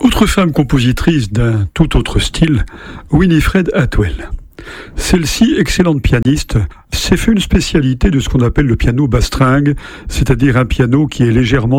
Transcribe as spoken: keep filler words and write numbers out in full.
Autre femme compositrice d'un tout autre style, Winifred Atwell. Celle-ci, excellente pianiste, s'est fait une spécialité de ce qu'on appelle le piano bastringue, c'est-à-dire un piano qui est légèrement